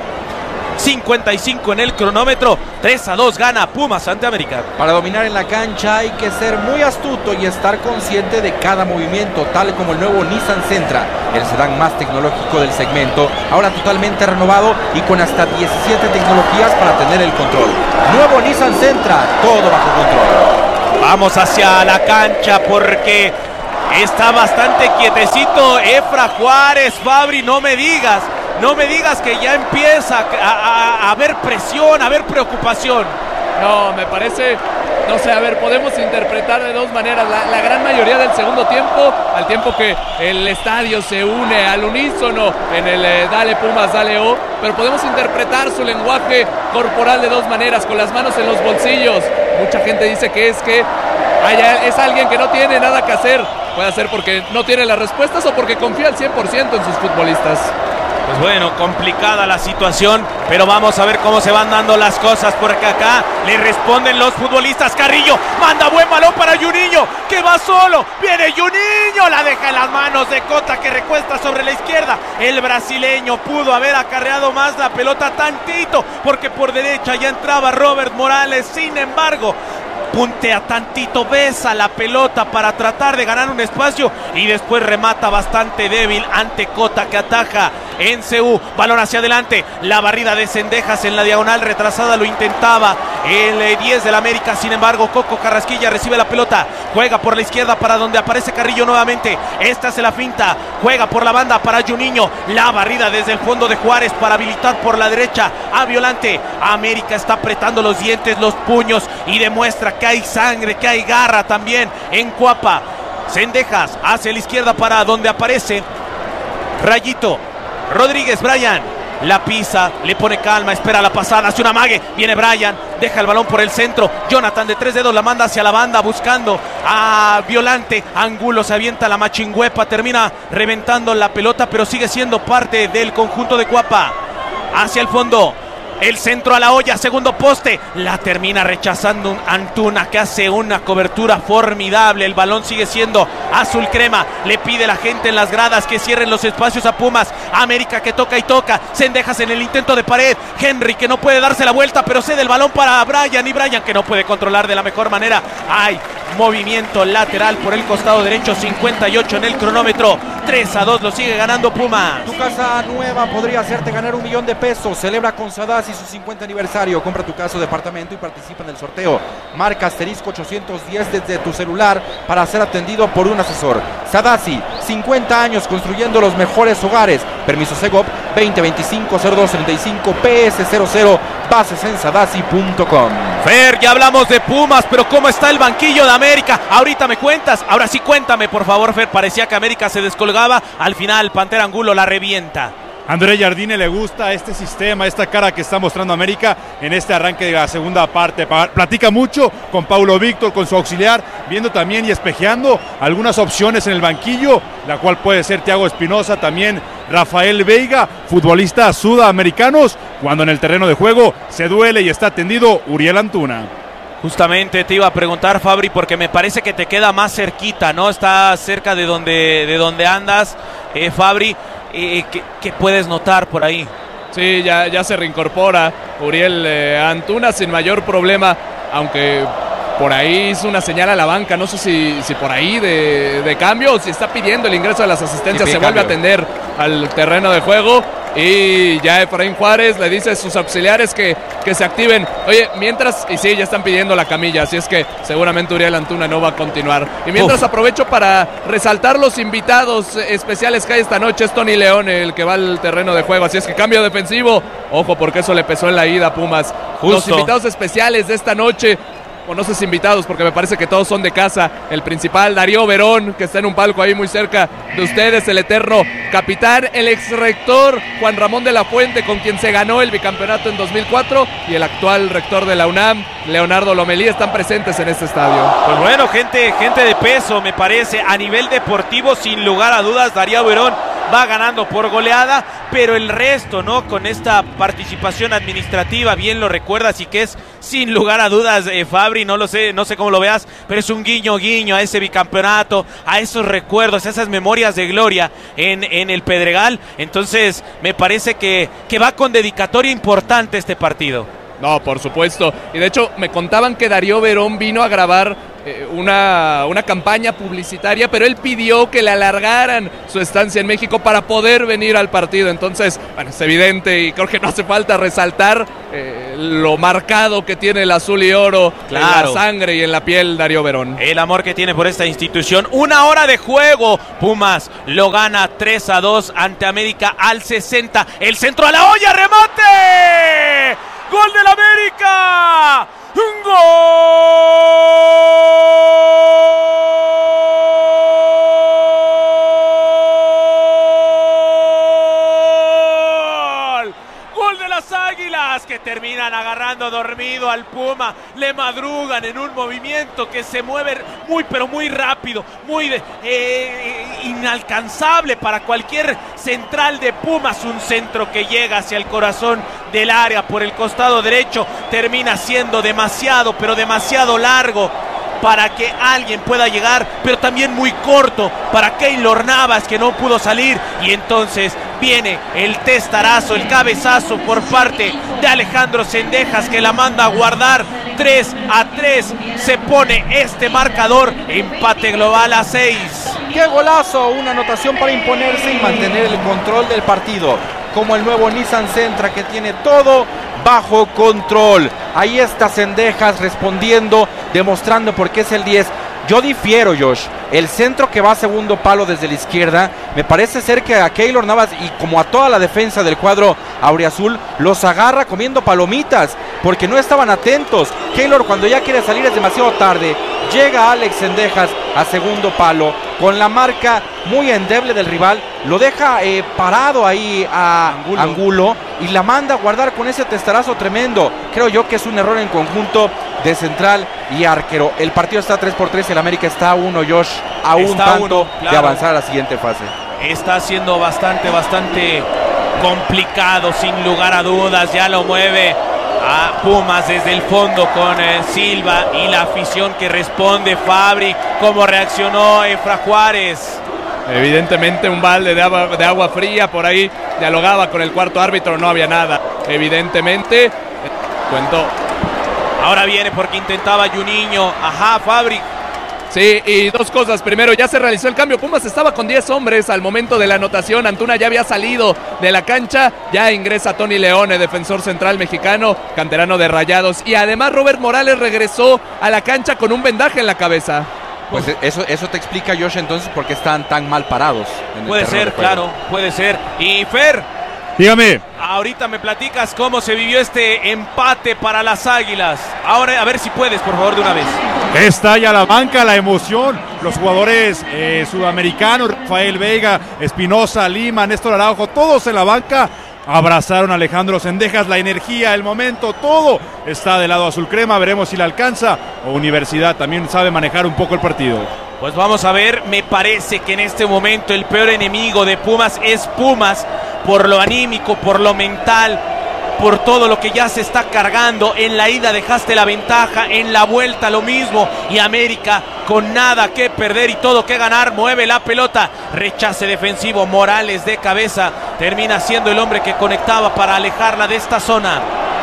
55 en el cronómetro, 3-2 gana Pumas ante América. Para dominar en la cancha hay que ser muy astuto y estar consciente de cada movimiento, tal como el nuevo Nissan Sentra, el sedán más tecnológico del segmento, ahora totalmente renovado y con hasta 17 tecnologías para tener el control. Nuevo Nissan Sentra, todo bajo control. Vamos hacia la cancha porque está bastante quietecito Efra Juárez. Fabri, no me digas que ya empieza a haber presión, a haber preocupación. No, me parece, no sé, a ver, podemos interpretar de dos maneras. La gran mayoría del segundo tiempo, al tiempo que el estadio se une al unísono en el dale Pumas, dale O, pero podemos interpretar su lenguaje corporal de dos maneras, con las manos en los bolsillos. Mucha gente dice que es alguien que no tiene nada que hacer. Puede ser porque no tiene las respuestas o porque confía al 100% en sus futbolistas. Pues bueno, complicada la situación, pero vamos a ver cómo se van dando las cosas, porque acá le responden los futbolistas. Carrillo manda buen balón para Juninho, que va solo, viene Juninho, la deja en las manos de Cota, que recuesta sobre la izquierda. El brasileño pudo haber acarreado más la pelota tantito, porque por derecha ya entraba Robert Morales. Sin embargo, puntea tantito, besa la pelota para tratar de ganar un espacio y después remata bastante débil ante Cota, que ataja en CU. Balón hacia adelante, la barrida de Cendejas en la diagonal retrasada, lo intentaba el 10 del América. Sin embargo, Coco Carrasquilla recibe la pelota, juega por la izquierda para donde aparece Carrillo nuevamente. Esta se la finta, juega por la banda para Juninho, la barrida desde el fondo de Juárez para habilitar por la derecha a Violante. América está apretando los dientes, los puños, y demuestra que hay sangre, que hay garra también en Cuapa. Cendejas hacia la izquierda para donde aparece Rayito Rodríguez. Brian la pisa, le pone calma, espera la pasada, hace una amague, viene Brian, deja el balón por el centro, Jonathan de 3 dedos la manda hacia la banda buscando a Violante, Angulo se avienta la machingüepa, termina reventando la pelota, pero sigue siendo parte del conjunto de Cuapa. Hacia el fondo, el centro a la olla, segundo poste, la termina rechazando un Antuna que hace una cobertura formidable. El balón sigue siendo azul crema, le pide la gente en las gradas que cierren los espacios a Pumas. América que toca y toca, Cendejas en el intento de pared, Henry que no puede darse la vuelta pero cede el balón para Brian, y Brian que no puede controlar de la mejor manera. Hay movimiento lateral por el costado derecho, 58 en el cronómetro, 3-2 lo sigue ganando Pumas. Tu casa nueva podría hacerte ganar $1 millón. Celebra con Sadasi su 50 aniversario. Compra tu casa o departamento y participa en el sorteo. Marca *810 desde tu celular para ser atendido por un asesor. Sadasi, 50 años construyendo los mejores hogares. Permiso Segov 2025-0235 PS00. Bases en sadasi.com. Fer, ya hablamos de Pumas, pero ¿cómo está el banquillo de América? Ahorita me cuentas, ahora sí cuéntame por favor, Fer. Parecía que América se descolgaba, al final Pantera Angulo la revienta. André Jardine le gusta este sistema, esta cara que está mostrando América en este arranque de la segunda parte. Platica mucho con Paulo Víctor, con su auxiliar, viendo también y espejeando algunas opciones en el banquillo, la cual puede ser Thiago Espinosa, también Rafael Veiga, futbolistas sudamericanos, cuando en el terreno de juego se duele y está atendido Uriel Antuna. Justamente te iba a preguntar, Fabri, porque me parece que te queda más cerquita, ¿no? Está cerca de donde andas, Fabri. ¿Qué puedes notar por ahí? Sí, ya se reincorpora Uriel Antuna sin mayor problema, aunque por ahí hizo una señal a la banca, no sé si por ahí de cambio o si está pidiendo el ingreso de las asistencias, se vuelve a atender al terreno de juego y ya Efraín Juárez le dice a sus auxiliares que se activen. Oye, mientras, y sí, ya están pidiendo la camilla, así es que seguramente Uriel Antuna no va a continuar. Y mientras aprovecho para resaltar los invitados especiales que hay esta noche. Es Tony León el que va al terreno de juego, así es que cambio defensivo. Ojo, porque eso le pesó en la ida a Pumas. Justo. Los invitados especiales de esta noche, o no sé si invitados, porque me parece que todos son de casa. El principal, Darío Verón, que está en un palco ahí muy cerca de ustedes, el eterno capitán, el ex rector Juan Ramón de la Fuente, con quien se ganó el bicampeonato en 2004, y el actual rector de la UNAM, Leonardo Lomelí, están presentes en este estadio. Pues bueno, gente de peso, me parece. A nivel deportivo, sin lugar a dudas, Darío Verón va ganando por goleada, pero el resto, ¿no? Con esta participación administrativa, bien lo recuerdas, y que es sin lugar a dudas, Fabri, no sé cómo lo veas, pero es un guiño a ese bicampeonato, a esos recuerdos, a esas memorias de gloria en el Pedregal. Entonces me parece que va con dedicatoria importante este partido. No, por supuesto. Y de hecho me contaban que Darío Verón vino a grabar una campaña publicitaria, pero él pidió que le alargaran su estancia en México para poder venir al partido. Entonces, bueno, es evidente y creo que no hace falta resaltar lo marcado que tiene el azul y oro, claro, en la sangre y en la piel Darío Verón. El amor que tiene por esta institución. 1 hora de juego. Pumas lo gana 3-2 ante América al 60. El centro a la olla, remate. ¡Gol del América! ¡Un gol! ¡Gol de las Águilas! Que terminan agarrando dormido al Puma. Le madrugan en un movimiento que se mueve muy, pero muy rápido. Muy inalcanzable para cualquier central de Pumas. Un centro que llega hacia el corazón del área por el costado derecho. Termina siendo demasiado, pero demasiado largo para que alguien pueda llegar, pero también muy corto para Keylor Navas, que no pudo salir. Y entonces viene el testarazo, el cabezazo por parte de Alejandro Cendejas, que la manda a guardar. 3-3 se pone este marcador, empate global a 6. ¡Qué golazo! Una anotación para imponerse y mantener el control del partido, como el nuevo Nissan Sentra, que tiene todo bajo control. Ahí está Cendejas respondiendo, demostrando por qué es el 10. Yo difiero, Josh. El centro que va a segundo palo desde la izquierda, me parece ser que a Keylor Navas y como a toda la defensa del cuadro auriazul los agarra comiendo palomitas, porque no estaban atentos. Keylor, cuando ya quiere salir, es demasiado tarde. Llega Alex Cendejas a segundo palo con la marca muy endeble del rival, lo deja parado ahí a Angulo y la manda a guardar con ese testarazo tremendo. Creo yo que es un error en conjunto de central y arquero. El partido está 3-3, el América está a 1, Josh, a un tanto de avanzar a la siguiente fase. Está siendo bastante complicado, sin lugar a dudas. Ya lo mueve a Pumas desde el fondo con Silva y la afición que responde. Fabri, ¿cómo reaccionó Efra Juárez? Evidentemente un balde de agua fría, por ahí dialogaba con el cuarto árbitro, no había nada. Evidentemente, cuento. Ahora viene porque intentaba Juninho. Ajá, Fabri. Sí, y dos cosas. Primero, ya se realizó el cambio. Pumas estaba con 10 hombres al momento de la anotación. Antuna ya había salido de la cancha. Ya ingresa Tony Leone, defensor central mexicano, canterano de Rayados. Y además Robert Morales regresó a la cancha con un vendaje en la cabeza. Pues eso te explica, Josh, entonces por qué están tan mal parados. Puede ser, claro, puede ser. Y Fer, dígame. Ahorita me platicas cómo se vivió este empate para las Águilas. Ahora, a ver si puedes, por favor, de una vez. Está ya la banca, la emoción. Los jugadores sudamericanos, Rafael Veiga, Espinosa, Lima, Néstor Araujo, todos en la banca. Abrazaron a Alejandro Zendejas, la energía, el momento, todo está del lado azul crema. Veremos si le alcanza o Universidad también sabe manejar un poco el partido. Pues vamos a ver, me parece que en este momento el peor enemigo de Pumas es Pumas, por lo anímico, por lo mental, por todo lo que ya se está cargando. En la ida dejaste la ventaja, en la vuelta lo mismo, y América con nada que perder y todo que ganar, mueve la pelota, rechace defensivo, Morales de cabeza, termina siendo el hombre que conectaba para alejarla de esta zona.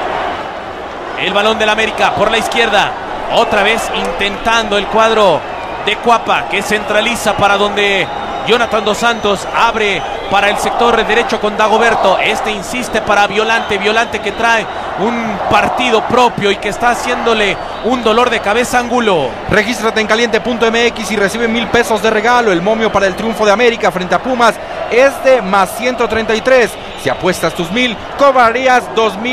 El balón del América por la izquierda, otra vez intentando el cuadro de Cuapa, que centraliza para donde Jonathan Dos Santos abre para el sector derecho con Dagoberto. Este insiste para Violante que trae un partido propio y que está haciéndole un dolor de cabeza a Angulo. Regístrate en caliente.mx y recibe 1,000 pesos de regalo. El momio para el triunfo de América frente a Pumas es de más 133. Si apuestas tus 1,000, cobrarías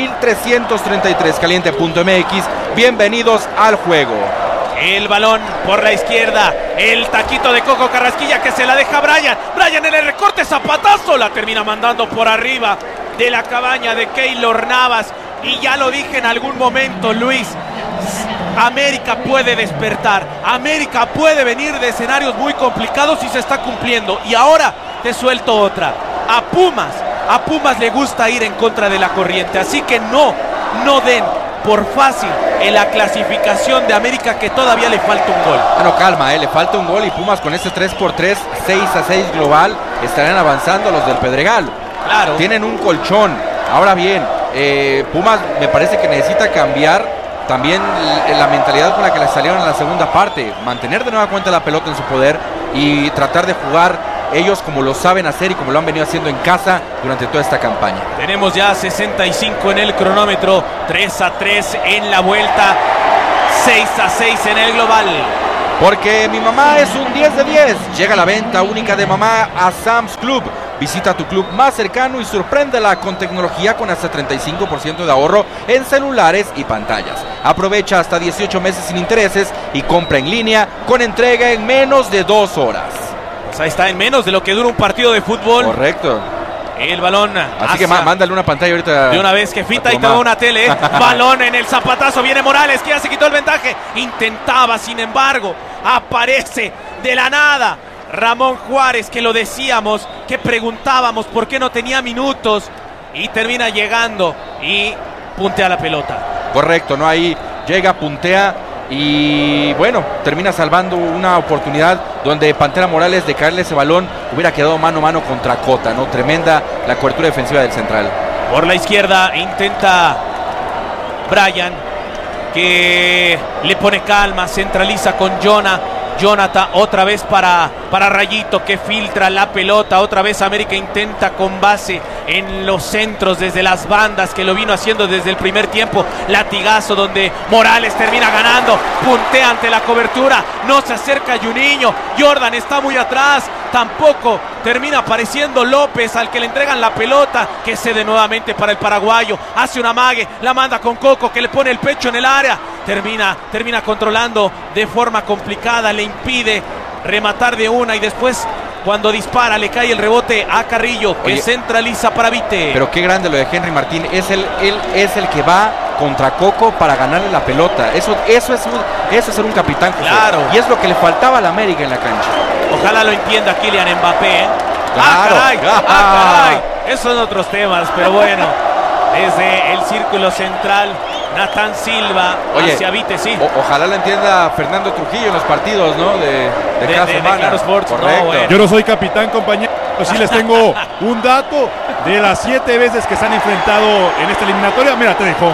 2,333. Caliente.mx, bienvenidos al juego. El balón por la izquierda, el taquito de Coco Carrasquilla que se la deja Brian en el recorte, zapatazo, la termina mandando por arriba de la cabaña de Keylor Navas. Y ya lo dije en algún momento, Luis, América puede despertar, América puede venir de escenarios muy complicados y se está cumpliendo. Y ahora te suelto otra, a Pumas le gusta ir en contra de la corriente, así que no den por fácil en la clasificación de América, que todavía le falta un gol. Bueno, calma, le falta un gol y Pumas con este 3-3, 6-6 global, estarán avanzando los del Pedregal. Claro. Tienen un colchón. Ahora bien, Pumas me parece que necesita cambiar también la mentalidad con la que le salieron en la segunda parte, mantener de nueva cuenta la pelota en su poder y tratar de jugar ellos como lo saben hacer y como lo han venido haciendo en casa durante toda esta campaña. Tenemos ya 65 en el cronómetro, 3-3 en la vuelta, 6-6 en el global. Porque mi mamá es un 10 de 10. Llega la venta única de mamá a Sam's Club. Visita tu club más cercano y sorpréndela con tecnología con hasta 35% de ahorro en celulares y pantallas. Aprovecha hasta 18 meses sin intereses y compra en línea con entrega en menos de 2 horas. Pues ahí está, en menos de lo que dura un partido de fútbol. Correcto. El balón. Así que mándale una pantalla ahorita. De una vez que finta y te da una tele. Balón en el zapatazo. Viene Morales, que ya se quitó el vendaje. Intentaba, sin embargo, aparece de la nada Ramón Juárez, que lo decíamos, que preguntábamos por qué no tenía minutos. Y termina llegando y puntea la pelota. Correcto, ¿no? Ahí llega, puntea. Y bueno, termina salvando una oportunidad donde Pantera Morales, de caerle ese balón, hubiera quedado mano a mano contra Cota, ¿no? Tremenda la cobertura defensiva del central. Por la izquierda intenta Brian, que le pone calma, centraliza con Jonathan, otra vez para Rayito, que filtra la pelota. Otra vez América intenta con base en los centros desde las bandas, que lo vino haciendo desde el primer tiempo. Latigazo donde Morales termina ganando, puntea ante la cobertura, no se acerca Juninho, Jordan está muy atrás, tampoco termina apareciendo López, al que le entregan la pelota, que cede nuevamente para el paraguayo, hace un amague, la manda con Coco, que le pone el pecho en el área, termina controlando de forma complicada, le impide rematar de una y después Cuando dispara, le cae el rebote a Carrillo, que centraliza para Vite. Pero qué grande lo de Henry Martín. Él es el que va contra Coco para ganarle la pelota. Eso es ser un capitán, José. Claro. Y es lo que le faltaba a la América en la cancha. Ojalá lo entienda Kylian Mbappé. Claro. ¡Caray! Esos son otros temas, pero bueno. Desde el círculo central, Natán Silva hacia Vite, sí. Ojalá lo entienda Fernando Trujillo en los partidos, ¿no? De cada semana. Claro Sports. Correcto. No, bueno. Yo no soy capitán, compañero. Sí les tengo un dato de las 7 veces que se han enfrentado en esta eliminatoria. Mira, te dejo.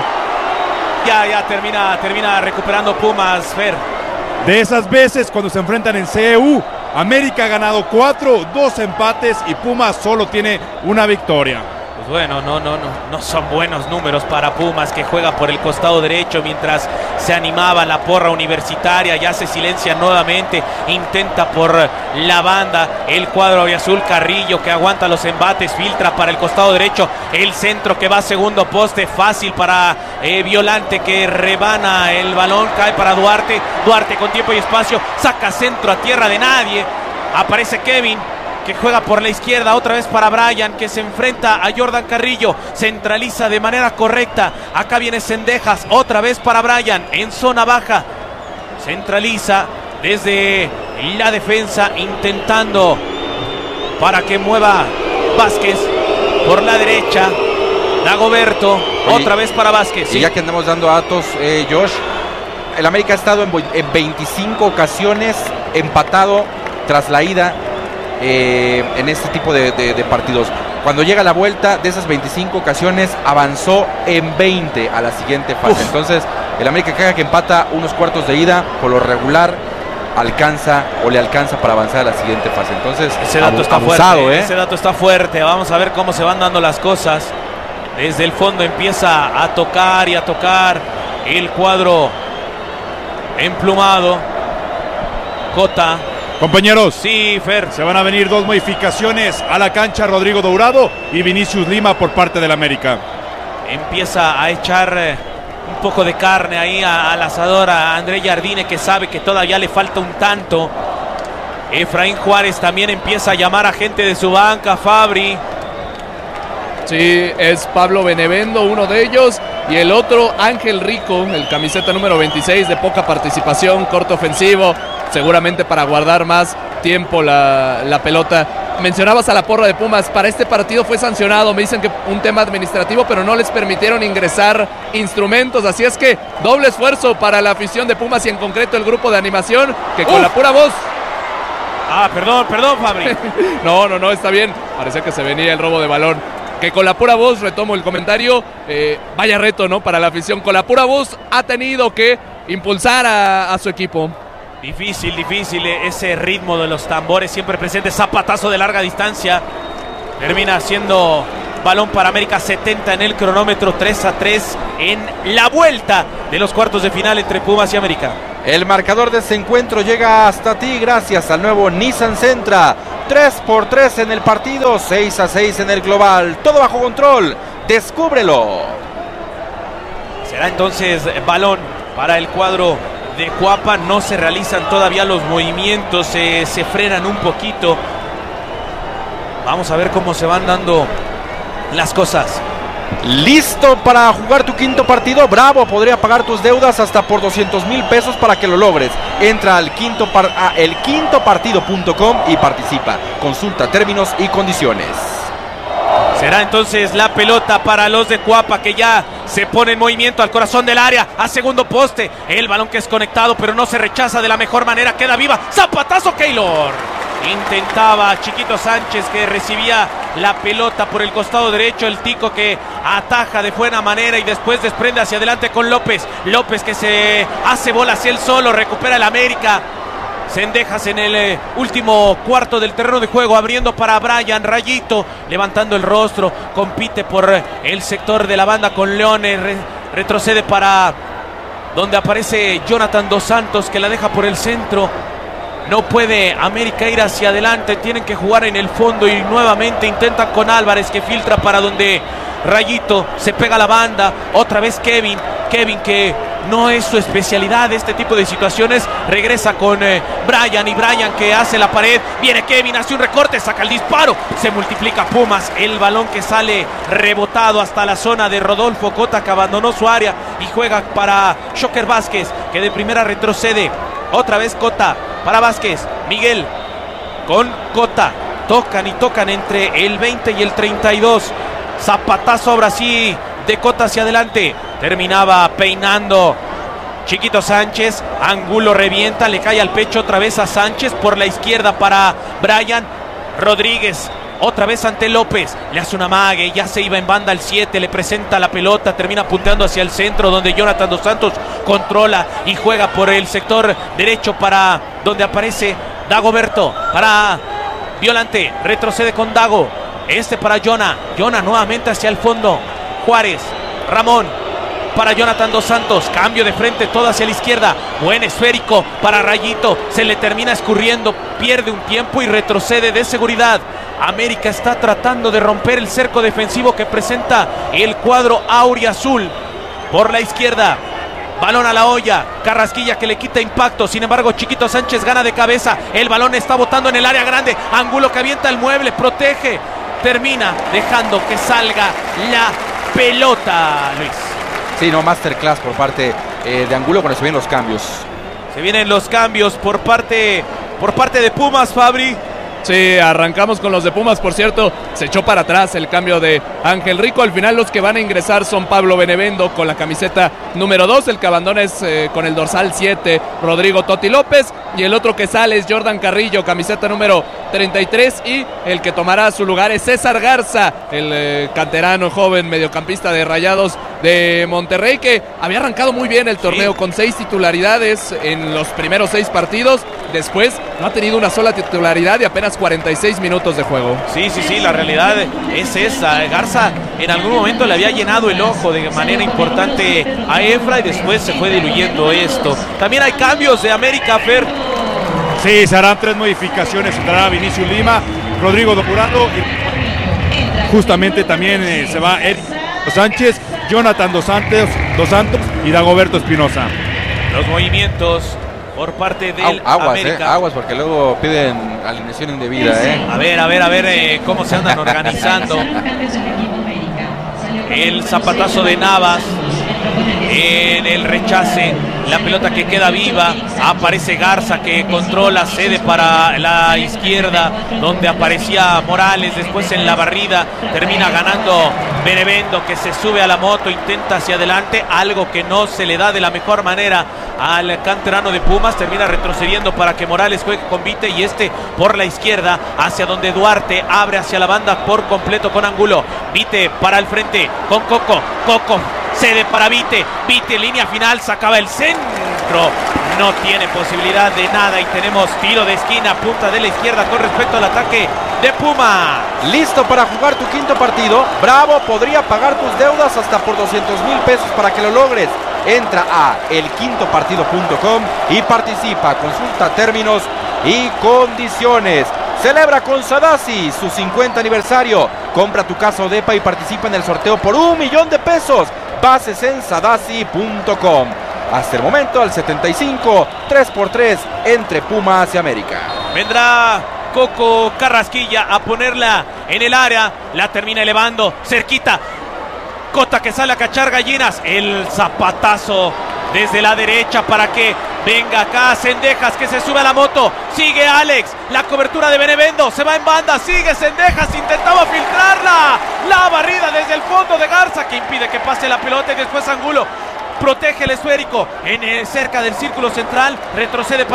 Ya termina recuperando Pumas, Fer. De esas veces cuando se enfrentan en CEU, América ha ganado 4, 2 empates y Pumas solo tiene una victoria. Pues bueno, no son buenos números para Pumas, que juega por el costado derecho mientras se animaba la porra universitaria. Ya se silencia nuevamente, intenta por la banda el cuadro auriazul. Carrillo, que aguanta los embates, filtra para el costado derecho, el centro que va a segundo poste, fácil para Violante, que rebana el balón, cae para Duarte con tiempo y espacio, saca centro a tierra de nadie, aparece Kevin, que juega por la izquierda, otra vez para Brian, que se enfrenta a Jordan Carrillo, centraliza de manera correcta, acá viene Cendejas, otra vez para Brian, en zona baja, centraliza desde la defensa, intentando para que mueva Vázquez por la derecha, Dagoberto, otra vez para Vázquez. Y ya que andamos dando datos, Josh, el América ha estado en 25 ocasiones empatado tras la ida, en este tipo de partidos. Cuando llega la vuelta, de esas 25 ocasiones avanzó en 20 a la siguiente fase. Entonces el América, cada que empata unos cuartos de ida, por lo regular le alcanza para avanzar a la siguiente fase. Entonces ese dato está abusado, fuerte, ese dato está fuerte. Vamos a ver cómo se van dando las cosas. Desde el fondo empieza a tocar y a tocar el cuadro emplumado. Cota. Compañeros, sí, Fer, se van a venir 2 modificaciones a la cancha. Rodrigo Dourado y Vinicius Lima por parte del América. Empieza a echar un poco de carne ahí al asador a André Jardine, que sabe que todavía le falta un tanto. Efraín Juárez también empieza a llamar a gente de su banca. Fabri. Sí, es Pablo Benevendo, uno de ellos, y el otro Ángel Rico, el camiseta número 26, de poca participación, corto ofensivo, seguramente para guardar más tiempo la pelota. Mencionabas a la porra de Pumas, para este partido fue sancionado, me dicen que un tema administrativo, pero no les permitieron ingresar instrumentos, así es que doble esfuerzo para la afición de Pumas y en concreto el grupo de animación, que con la pura voz... Perdón, Fabri. No, está bien, parecía que se venía el robo de balón. Que con la pura voz, retomo el comentario, vaya reto, ¿no? Para la afición, con la pura voz ha tenido que impulsar a su equipo. Difícil ese ritmo de los tambores siempre presente. Zapatazo de larga distancia, termina siendo balón para América. 70 en el cronómetro, 3-3 en la vuelta de los cuartos de final entre Pumas y América. El marcador de este encuentro llega hasta ti gracias al nuevo Nissan Sentra. 3-3 en el partido, 6-6 en el global. Todo bajo control. Descúbrelo. Será entonces balón para el cuadro de Cuapa. No se realizan todavía los movimientos, se frenan un poquito. Vamos a ver cómo se van dando las cosas. ¿Listo para jugar tu quinto partido? Bravo, podría pagar tus deudas hasta por 200,000 pesos para que lo logres. Entra al elquintopartido.com y participa. Consulta términos y condiciones. Será entonces la pelota para los de Cuapa, que ya se pone en movimiento al corazón del área, a segundo poste. El balón que es conectado, pero no se rechaza de la mejor manera. Queda viva. ¡Zapatazo, Keylor! Intentaba Chiquito Sánchez, que recibía la pelota por el costado derecho. El Tico, que ataja de buena manera y después desprende hacia adelante con López. López, que se hace bola hacia él solo. Recupera el América. Cendejas en el último cuarto del terreno de juego, abriendo para Brian. Rayito levantando el rostro, compite por el sector de la banda con Leones. Retrocede para donde aparece Jonathan Dos Santos, que la deja por el centro. No puede América ir hacia adelante, tienen que jugar en el fondo y nuevamente intentan con Álvarez, que filtra para donde Rayito, se pega la banda, otra vez Kevin que no es su especialidad este tipo de situaciones, regresa con Brian, y Brian que hace la pared, viene Kevin, hace un recorte, saca el disparo, se multiplica Pumas, el balón que sale rebotado hasta la zona de Rodolfo Cota, que abandonó su área y juega para Shocker Vázquez, que de primera retrocede, otra vez Cota para Vázquez, Miguel con Cota, tocan entre el 20 y el 32, zapatazo ahora sí de Cota hacia adelante, terminaba peinando Chiquito Sánchez, Angulo revienta, le cae al pecho otra vez a Sánchez, por la izquierda para Brian Rodríguez, otra vez ante López, le hace una amague, ya se iba en banda al 7, le presenta la pelota, termina apuntando hacia el centro donde Jonathan Dos Santos controla y juega por el sector derecho para donde aparece Dagoberto, para Violante, retrocede con Dago, para Jonah nuevamente hacia el fondo, Juárez, Ramón, para Jonathan Dos Santos, cambio de frente, todo hacia la izquierda, buen esférico para Rayito, se le termina escurriendo, pierde un tiempo y retrocede de seguridad. América está tratando de romper el cerco defensivo que presenta el cuadro auriazul. Por la izquierda, balón a la olla, Carrasquilla que le quita impacto, sin embargo Chiquito Sánchez gana de cabeza, el balón está botando en el área grande, Angulo que avienta el mueble, protege, termina dejando que salga la pelota, Luis. Sí, no, masterclass por parte de Angulo cuando se vienen los cambios. Se vienen los cambios por parte de Pumas, Fabri. Sí, arrancamos con los de Pumas, por cierto, se echó para atrás el cambio de Ángel Rico, al final los que van a ingresar son Pablo Benevendo con la camiseta número 2, el que abandona es con el dorsal 7, Rodrigo Totti López, y el otro que sale es Jordan Carrillo, camiseta número 33, y el que tomará su lugar es César Garza, el canterano joven mediocampista de Rayados de Monterrey, que había arrancado muy bien el torneo con 6 titularidades en los primeros 6 partidos, después no ha tenido una sola titularidad y apenas 46 minutos de juego. Sí, la realidad es esa. Garza en algún momento le había llenado el ojo de manera importante a Efra y después se fue diluyendo esto. También hay cambios de América, Fer. Sí, se harán 3 modificaciones. Entrará Vinicius Lima, Rodrigo Dorado y justamente también se va Eric Sánchez, Jonathan Dos Santos y Dagoberto Espinosa. Los movimientos por parte del América. Aguas, porque luego piden alineación indebida, A ver cómo se andan organizando. El zapatazo de Navas en el rechace, la pelota que queda viva, aparece Garza que controla, cede para la izquierda donde aparecía Morales, después en la barrida termina ganando Benevendo que se sube a la moto, intenta hacia adelante, algo que no se le da de la mejor manera al canterano de Pumas, termina retrocediendo para que Morales juegue con Vite y por la izquierda hacia donde Duarte abre hacia la banda por completo con Angulo, Vite para el frente con Coco cede para Vite, línea final, sacaba el centro, no tiene posibilidad de nada y tenemos tiro de esquina, punta de la izquierda con respecto al ataque de Puma. ¿Listo para jugar tu quinto partido? Bravo podría pagar tus deudas hasta por 200,000 pesos para que lo logres. Entra a elquintopartido.com y participa, consulta términos y condiciones. Celebra con Sadasi su 50 aniversario. Compra tu casa o depa y participa en el sorteo por $1,000,000 de pesos. Bases en sadasi.com. Hasta el momento al 75, 3x3 entre Pumas y América. Vendrá Coco Carrasquilla a ponerla en el área, la termina elevando, cerquita. Cota que sale a cachar gallinas, el zapatazo desde la derecha para que venga acá Cendejas que se sube a la moto, sigue Alex, la cobertura de Benevendo, se va en banda, sigue Cendejas, intentaba filtrarla, la barrida desde el fondo de Garza que impide que pase la pelota y después Angulo protege el esférico cerca del círculo central, retrocede para